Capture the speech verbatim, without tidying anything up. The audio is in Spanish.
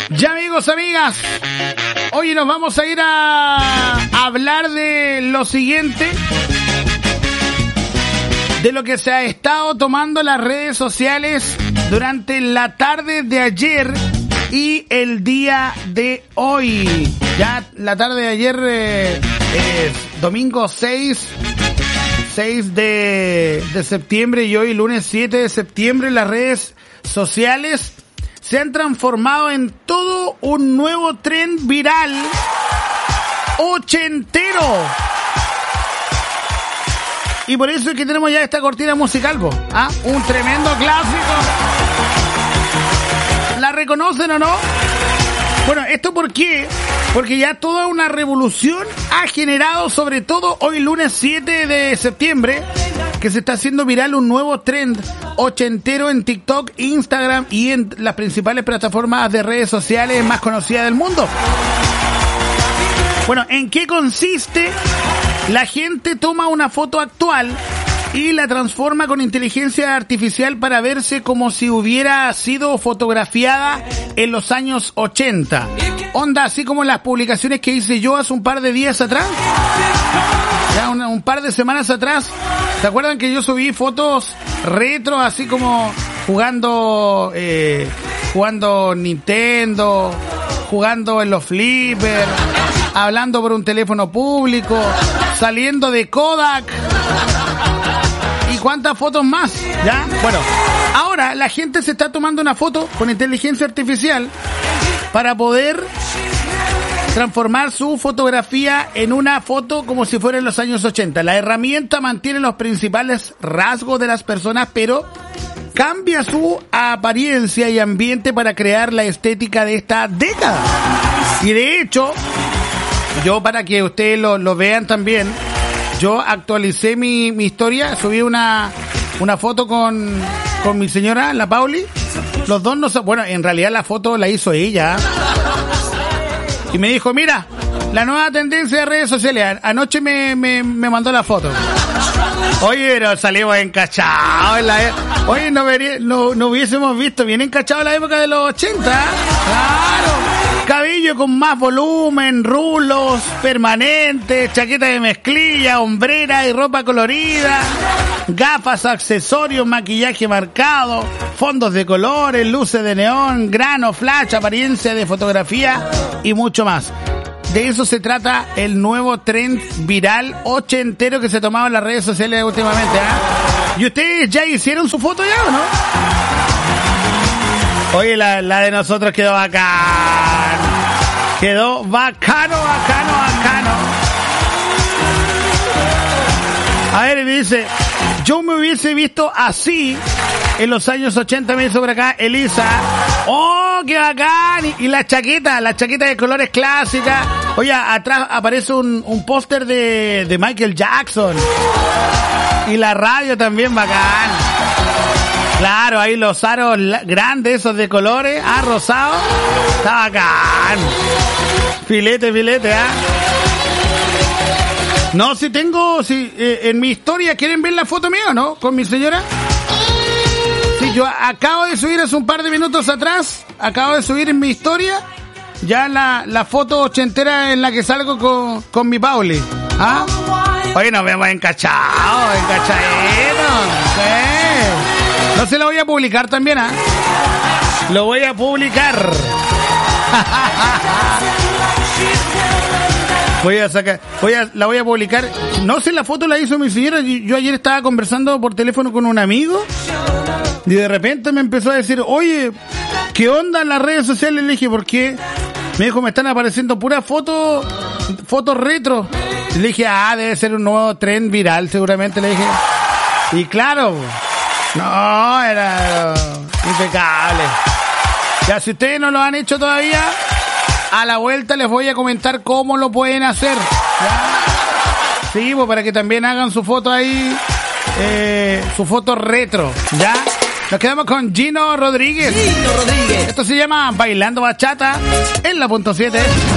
Ya, amigos, amigas, hoy nos vamos a ir a hablar de lo siguiente, de lo que se ha estado tomando las redes sociales durante la tarde de ayer y el día de hoy. Ya la tarde de ayer, eh, eh, domingo seis de, de septiembre y hoy lunes siete de septiembre, las redes sociales se han transformado en todo un nuevo tren viral ochentero. Y por eso es que tenemos ya esta cortina musical, ¿po? ¿Ah? Un tremendo clásico. ¿La reconocen o no? Bueno, ¿esto por qué? Porque ya toda una revolución ha generado, sobre todo hoy lunes siete de septiembre, que se está haciendo viral un nuevo trend ochentero en TikTok, Instagram y en las principales plataformas de redes sociales más conocidas del mundo. Bueno, ¿en qué consiste? La gente toma una foto actual y la transforma con inteligencia artificial para verse como si hubiera sido fotografiada en los años ochenta. Onda, así como las publicaciones que hice yo hace un par de días atrás. Ya un, un par de semanas atrás. ¿Se acuerdan que yo subí fotos retro, así como jugando, eh, jugando Nintendo, jugando en los flippers, hablando por un teléfono público, saliendo de Kodak? ¿Y cuántas fotos más? ¿Ya? Bueno, ahora la gente se está tomando una foto con inteligencia artificial para poder transformar su fotografía en una foto como si fuera en los años ochenta. La herramienta mantiene los principales rasgos de las personas, pero cambia su apariencia y ambiente para crear la estética de esta década. Y de hecho, yo, para que ustedes lo, lo vean también, yo actualicé mi, mi historia, subí una, una foto con, con mi señora, la Pauli. Los dos no, bueno, en realidad la foto la hizo ella. Y me dijo, mira, la nueva tendencia de redes sociales. Anoche me, me, me mandó la foto. Oye, pero salimos encachados en la e- Oye, no, vería, no, no hubiésemos visto bien encachados en la época de los ochenta. Claro. Cabello con más volumen, rulos permanentes, chaqueta de mezclilla, hombrera y ropa colorida, gafas, accesorios, maquillaje marcado, fondos de colores, luces de neón, grano, flash, apariencia de fotografía y mucho más. De eso se trata el nuevo trend viral ochentero que se tomaba en las redes sociales últimamente, ¿eh? ¿Y ustedes ya hicieron su foto ya o no? Oye, la, la de nosotros quedó bacán. Quedó bacano, bacano, bacano. A ver, me dice, yo me hubiese visto así en los años ochenta, me dice por acá Elisa. ¡Oh, qué bacán! Y, y la chaqueta, la chaqueta de colores clásicas. Oye, atrás aparece un, un póster de, de Michael Jackson. Y la radio también bacán. Claro, ahí los aros grandes, esos de colores, ah, rosado. Está bacán. Filete, filete, ah. No, si tengo, si eh, en mi historia, ¿quieren ver la foto mía o no? Con mi señora. Sí, yo acabo de subir hace un par de minutos atrás, acabo de subir en mi historia, ya la, la foto ochentera en la que salgo con, con mi Pauli. ¿Ah? Oye, nos vemos encachados, encachaditos. Sí. No se lo voy a publicar también, ¿ah? ¿eh? Lo voy a publicar. Voy a sacar, voy a, la voy a publicar. No sé, la foto la hizo mi señora. Yo ayer estaba conversando por teléfono con un amigo y de repente me empezó a decir, oye, ¿qué onda en las redes sociales? Le dije, ¿por qué? Me dijo, me están apareciendo puras fotos, fotos retro. Le dije, ah, debe ser un nuevo trend viral, seguramente, le dije. Y claro, no, era impecable. Ya, si ustedes no lo han hecho todavía, a la vuelta les voy a comentar cómo lo pueden hacer. ¿Ya? Sí, pues para que también hagan su foto ahí, eh, su foto retro, ¿ya? Nos quedamos con Gino Rodríguez. Gino Rodríguez. Esto se llama Bailando Bachata en la punto siete.